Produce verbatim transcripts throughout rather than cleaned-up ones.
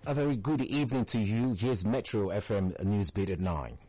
A very good evening to you. Here's Metro F M Newsbeat at nine.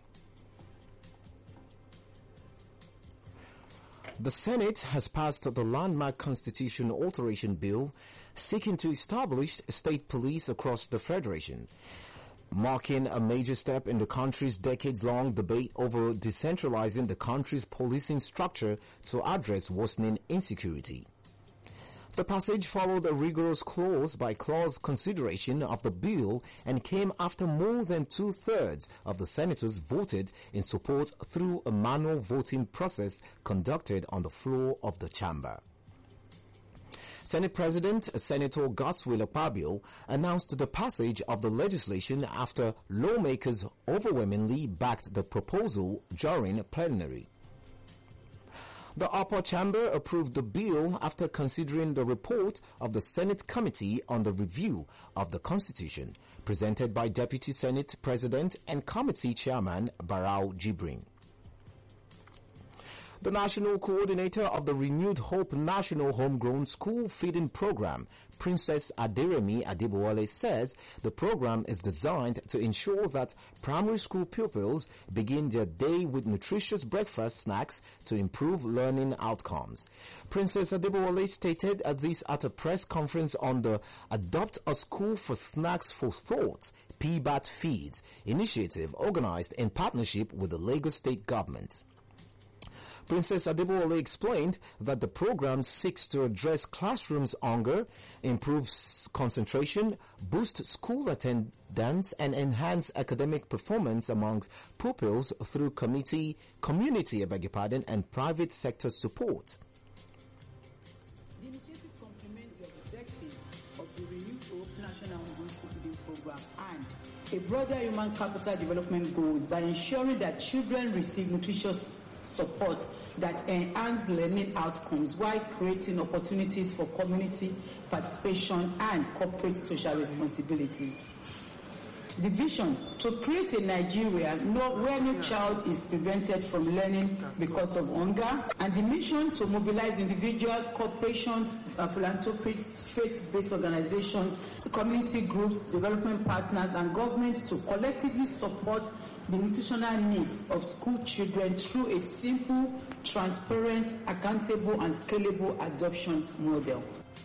The Senate has passed the landmark Constitution Alteration Bill seeking to establish state police across the Federation, marking a major step in the country's decades-long debate over decentralizing the country's policing structure to address worsening insecurity. The passage followed a rigorous clause-by-clause consideration of the bill and came after more than two-thirds of the senators voted in support through a manual voting process conducted on the floor of the chamber. Senate President Senator Godswill Akpabio announced the passage of the legislation after lawmakers overwhelmingly backed the proposal during plenary. The upper chamber approved the bill after considering the report of the Senate Committee on the Review of the Constitution, presented by Deputy Senate President and Committee Chairman Barau Jibrin. The National Coordinator of the Renewed Hope National Homegrown School Feeding Program, Princess Aderemi Adebowale, says the program is designed to ensure that primary school pupils begin their day with nutritious breakfast snacks to improve learning outcomes. Princess Adebowale stated this at a press conference on the Adopt a School for Snacks for Thought P B A T Feeds initiative organized in partnership with the Lagos State Government. Princess Adebowale explained that the program seeks to address classrooms hunger, improve concentration, boost school attendance, and enhance academic performance amongst pupils through committee, community, I beg your pardon, and private sector support. The initiative complements the objective of the Renewed Hope National Homegrown School Feeding Program and a broader human capital development goals by ensuring that children receive nutritious support that enhance learning outcomes while creating opportunities for community participation and corporate social responsibilities. The vision to create a Nigeria where no child is prevented from learning because of hunger, and the mission to mobilize individuals, corporations, philanthropists, faith-based organizations, community groups, development partners, and government to collectively support the nutritional needs of school children through a simple, transparent, accountable, and scalable adoption model.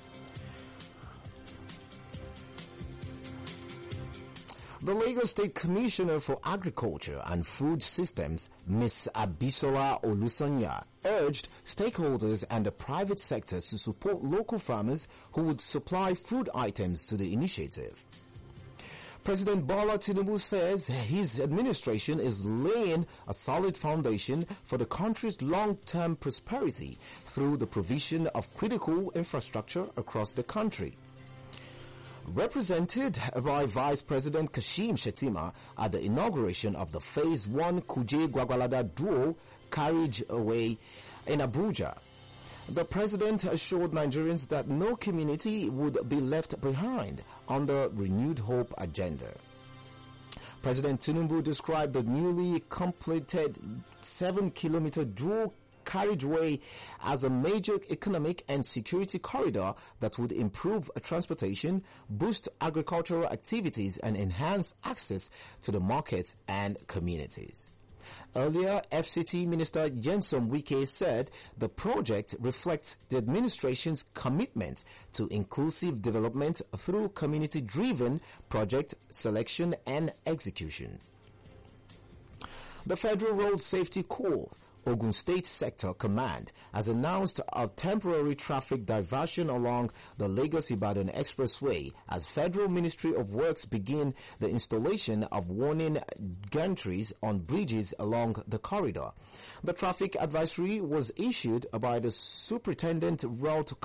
The Lagos State Commissioner for Agriculture and Food Systems, Miz Abisola Olusanya, urged stakeholders and the private sector to support local farmers who would supply food items to the initiative. President Bola Tinubu says his administration is laying a solid foundation for the country's long-term prosperity through the provision of critical infrastructure across the country. Represented by Vice President Kashim Shettima at the inauguration of the Phase one Kuje-Gwagwalada Dual Carriageway in Abuja, the president assured Nigerians that no community would be left behind on the Renewed Hope agenda. President Tinubu described the newly completed seven-kilometer dual carriageway as a major economic and security corridor that would improve transportation, boost agricultural activities, and enhance access to the markets and communities. Earlier, F C T Minister Nyesom Wike said the project reflects the administration's commitment to inclusive development through community-driven project selection and execution. The Federal Road Safety Corps Ogun State Sector Command has announced a temporary traffic diversion along the Lagos-Ibadan Expressway as Federal Ministry of Works begin the installation of warning gantries on bridges along the corridor. The traffic advisory was issued by the Superintendent Route